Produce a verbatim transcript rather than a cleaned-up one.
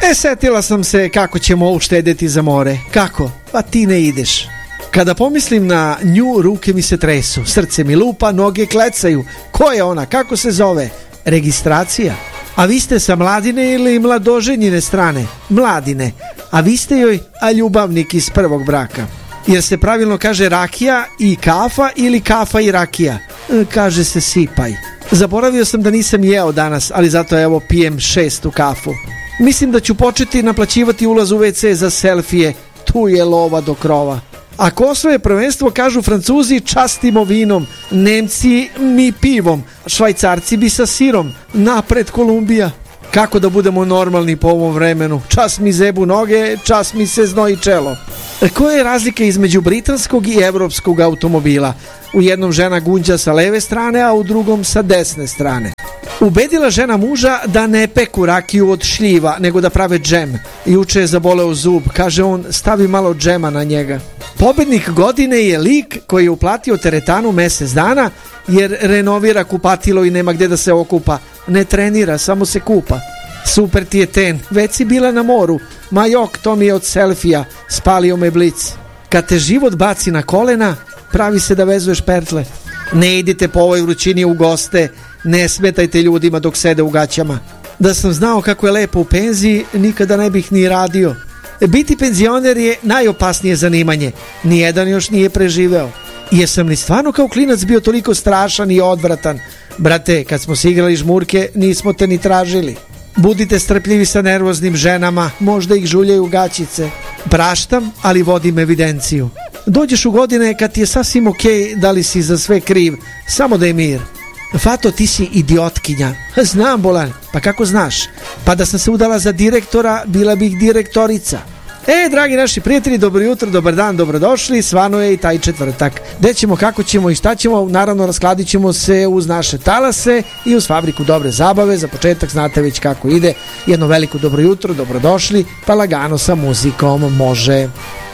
E, setila sam se kako ćemo uštedeti za more. Kako? Pa ti ne ideš. Kada pomislim na nju, ruke mi se tresu, srce mi lupa, noge klecaju. Ko je ona? Kako se zove? Registracija. A vi ste sa Mladine ili mladoženjine strane? Mladine. A vi ste joj a ljubavnik iz prvog braka. Jer se pravilno kaže rakija i kafa ili kafa i rakija? E, kaže se sipaj. Zaboravio sam da nisam jeo danas, ali zato evo pijem šestu kafu. Mislim da ću početi naplaćivati ulaz u ve ce za selfije. Tu je lova do krova. Ako osvoje prvenstvo, kažu Francuzi, častimo vinom, Nemci mi pivom, Švajcarci bi sa sirom, napred Kolumbija. Kako da budemo normalni po ovom vremenu? Čas mi zebu noge, čas mi se znoji čelo. Koja je razlika između britanskog i evropskog automobila? U jednom žena gunđa sa leve strane, a u drugom sa desne strane. Ubedila žena muža da ne peku rakiju od šljiva, nego da prave džem. Juče je zaboleo zub, kaže on, stavi malo džema na njega. Pobednik godine je lik koji je uplatio teretanu mesec dana jer renovira kupatilo i nema gdje da se okupa. Ne trenira, samo se kupa. Super ti je ten, već si bila na moru. Ma jok, to mi je od selfija, spalio me blic. Kad te život baci na kolena, pravi se da vezuješ pertle. Ne idite po ovoj vrućini u goste, ne smetajte ljudima dok sede u gaćama. Da sam znao kako je lepo u penziji, nikada ne bih ni radio. Biti penzioner je najopasnije zanimanje. Nijedan još nije preživeo. Jesam li stvarno kao klinac bio toliko strašan i odvratan? Brate, kad smo si igrali žmurke, nismo te ni tražili. Budite strpljivi sa nervoznim ženama, možda ih žuljaju gaćice. Praštam, ali vodim evidenciju. Dođeš u godine kad ti je sasvim okej da li si za sve kriv, samo da je mir. Fato, ti si idiotkinja. Znam, bolan, pa kako znaš? Pa da sam se udala za direktora, bila bih direktorica. E, dragi naši prijatelji, dobro jutro, dobar dan, dobrodošli. Svano je i taj četvrtak. Gde ćemo, kako ćemo i šta ćemo? Naravno, raskladit ćemo se uz naše talase i uz fabriku dobre zabave. Za početak znate već kako ide. Jedno veliko dobro jutro, dobrodošli, pa lagano sa muzikom može.